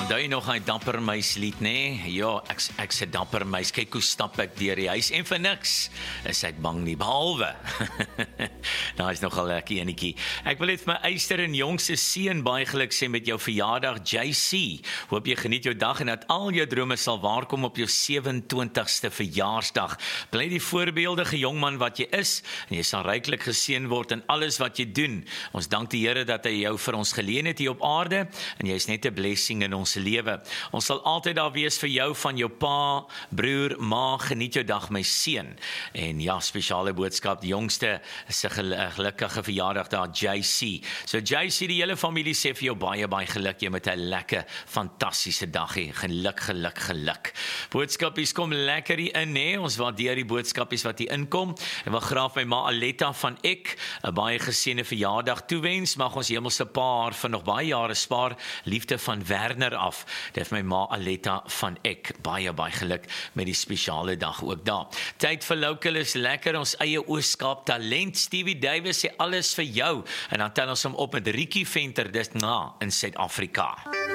Onthou jy nog hy dapper muis lied, nee? Ja, ek sê dapper muis, kyk hoe stap ek deur die huis en vir niks is ek bang nie, behalwe. Daar is nogal 'n lekker enetjie. Ek wil net vir my eister en jongste seun baie geluk sê met jou verjaardag, JC. Hoop jy geniet jou dag en dat al jou drome sal waarkom op jou 27ste verjaarsdag. Bly die voorbeeldige jongman wat jy is en jy sal ryklik geseën word in alles wat jy doen. Ons dank die Here dat hy jou vir ons geleen het hier op aarde en jy is net 'n blessing in ons lewe. Ons sal altyd daar wees vir jou, van jou pa, broer, ma, geniet jou dag my seun. En ja, spesiale boodskap, die jongste se gelukkige verjaardag daar, JC. So JC, die hele familie sê vir jou baie geluk, jy met 'n lekker, fantastiese dag hê. Geluk. Boodskapies kom lekker hier in, hè. Ons waardeer die boodskapies wat hier inkom. En wil graag my ma Aletta van Ek 'n baie geseënde verjaardag toewens. Mag ons hemelse pa haar vir nog baie jare spaar. Liefde van Werner af. Dit is my ma Aletta van Ek. Baie geluk met die spesiale dag ook daar. Tyd vir local is lekker, ons eie Oos-Kaap talent. Stevie Davis sê alles vir jou. En dan tel ons hom op met Ricky Venter, dis in Suid-Afrika.